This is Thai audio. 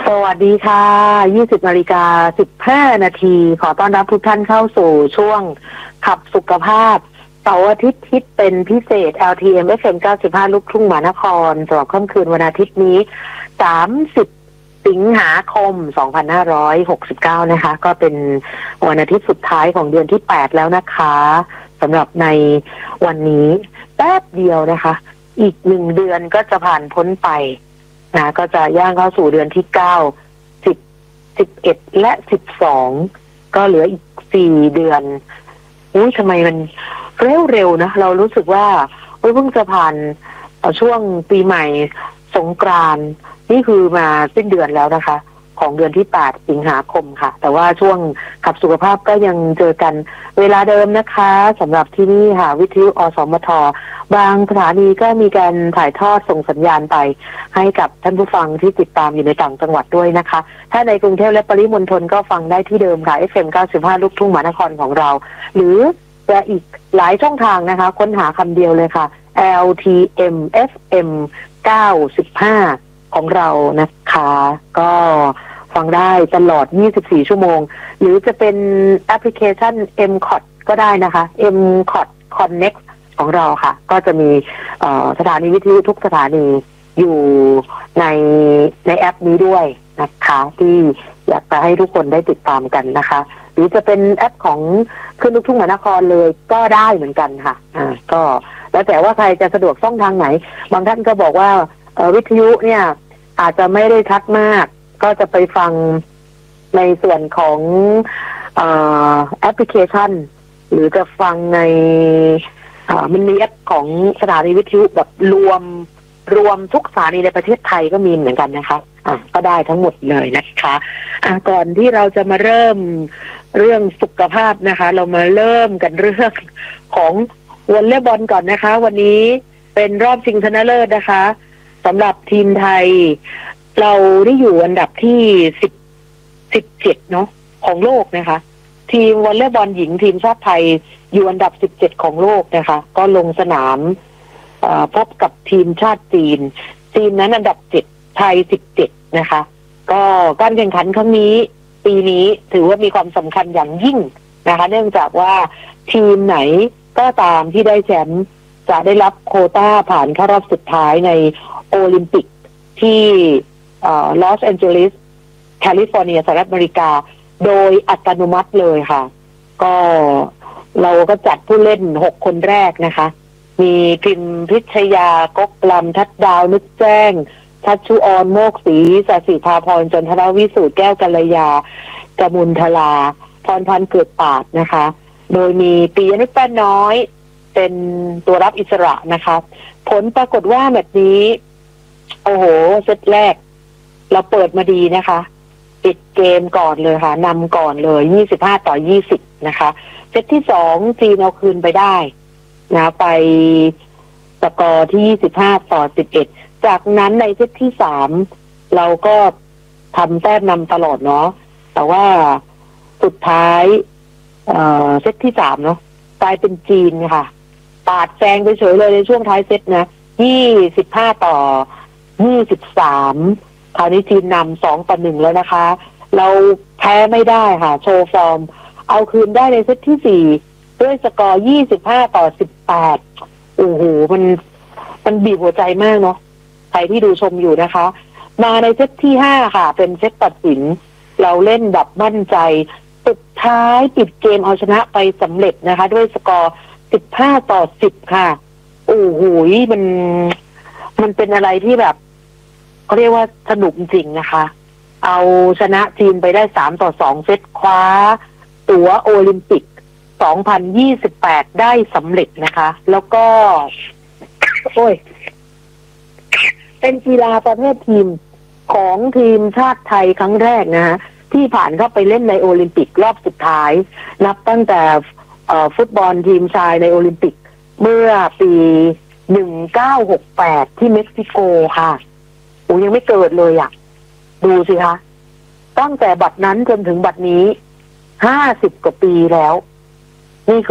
สวัสดีค่ะ20:15 น.ขอต้อนรับทุกท่านเข้าสู่ช่วงขับสุขภาพเสาร์อาทิตย์ฮิตเป็นพิเศษ LTM FM 95ลูกทุ่งมหานครสำหรับค่ำคืนวันอาทิตย์นี้30สิงหาคม2569นะคะก็เป็นวันอาทิตย์สุดท้ายของเดือนที่8แล้วนะคะสำหรับในวันนี้แป๊บเดียวนะคะอีก1เดือนก็จะผ่านพ้นไปนะก็จะย่างเข้าสู่เดือนที่9 10 11และ12ก็เหลืออีก4เดือนทำไมมันเร็วนะเรารู้สึกว่าเพิ่งจะผ่านช่วงปีใหม่สงกรานต์นี่คือมาสิ้นเดือนแล้วนะคะของเดือนที่8สิงหาคมค่ะแต่ว่าช่วงขับสุขภาพก็ยังเจอกันเวลาเดิมนะคะสำหรับที่นี่ค่ะวิทยุอสมทบางสถานีก็มีการถ่ายทอดส่งสัญญาณไปให้กับท่านผู้ฟังที่ติดตามอยู่ในต่างจังหวัดด้วยนะคะถ้าในกรุงเทพและปริมณฑลก็ฟังได้ที่เดิมค่ะ FM 95ลูกทุ่งมหานครของเราหรือจะอีกหลายช่องทางนะคะค้นหาคำเดียวเลยค่ะ LTM FM 95ของเรานะคะก็ฟังได้ตลอด24ชั่วโมงหรือจะเป็นแอปพลิเคชัน MCOT ก็ได้นะคะ MCOT Connect ของเราค่ะก็จะมีสถานีวิทยุทุกสถานีอยู่ในแอปนี้ด้วยนะคะที่อยากจะให้ทุกคนได้ติดตามกันนะคะหรือจะเป็นแอปของขึ้นลูกทุ่งมหานครเลยก็ได้เหมือนกันค่ะก็แล้วแต่ว่าใครจะสะดวกช่องทางไหนบางท่านก็บอกว่าวิทยุเนี่ยอาจจะไม่ได้ชัดมากก็จะไปฟังในส่วนของแอปพลิเคชันหรือจะฟังในมันมีแอปของสถานีวิทยุแบบรวมทุกสถานีในประเทศไทยก็มีเหมือนกันนะคะก็ได้ทั้งหมดเลยนะคะก่อนที่เราจะมาเริ่มเรื่องสุขภาพนะคะเรามาเริ่มกันเรื่องของวอลเลย์บอลก่อนนะคะวันนี้เป็นรอบชิงชนะเลิศนะคะสำหรับทีมไทยเราได้อยู่อันดับที่17เนาะของโลกนะคะทีมวอลเลย์บอลหญิงทีมชาติไทยอยู่อันดับ17ของโลกนะคะก็ลงสนามพบกับทีมชาติจีนนั้นอันดับ7ไทย17นะคะก็การแข่งขันครั้งนี้ปีนี้ถือว่ามีความสำคัญอย่างยิ่งนะคะเนื่องจากว่าทีมไหนก็ตามที่ได้แชมป์จะได้รับโควต้าผ่านเข้ารอบสุดท้ายในโอลิมปิกที่ลอสแอนเจลิสแคลิฟอร์เนียสหรัฐอเมริกาโดยอัตโนมัติเลยค่ะก็เราก็จัดผู้เล่น6คนแรกนะคะมีพิมพิชยากกลำทัดดาวนึกแจ้งทัชชุออนโมกศรีสศิภาพรจันทรวิสูตรแก้วกัลยากมุลทลาพรพันธ์เกิดปาดนะคะโดยมีปียนุชแป้นน้อยเป็นตัวรับอิสระนะคะผลปรากฏว่าแบบนี้โอ้โหเซตแรกเราเปิดมาดีนะคะปิดเกมก่อนเลยค่ะนำก่อนเลย25-20นะคะเซตที่2จีนเอาคืนไปได้นะไปสกอร์ที่25-11จากนั้นในเซตที่3เราก็ทำแต้มนำตลอดเนาะแต่ว่าสุดท้ายเซตที่3เนาะกลายเป็นจีนค่ะปาดแซงไปเฉยเลยในช่วงท้ายเซตนะ25-23คราวนี้จีนนำ2-1แล้วนะคะเราแพ้ไม่ได้ค่ะโชว์ฟอร์มเอาคืนได้ในเซตที่4ด้วยสกอร์25-18โอ้โหมันบีบหัวใจมากเนาะใครที่ดูชมอยู่นะคะมาในเซตที่5ค่ะเป็นเซตตัดสินเราเล่นแบบมั่นใจสุดท้ายปิดเกมเอาชนะไปสำเร็จนะคะด้วยสกอร์15-10ค่ะโอ้โหมันเป็นอะไรที่แบบเขาเรียกว่าสนุกจริงนะคะเอาชนะจีนไปได้3-2เซตคว้าตั๋วโอลิมปิก2028ได้สำเร็จนะคะแล้วก็เป็นกีฬาประเภททีมของทีมชาติไทยครั้งแรกนะคะที่ผ่านเข้าไปเล่นในโอลิมปิกรอบสุดท้ายนับตั้งแต่ฟุตบอลทีมชายในโอลิมปิกเมื่อปี1968ที่เม็กซิโกค่ะยังไม่เกิดเลยอ่ะดูสิคะตั้งแต่บัดนั้นจนถึงบัดนี้50 กว่าปีแล้วนี่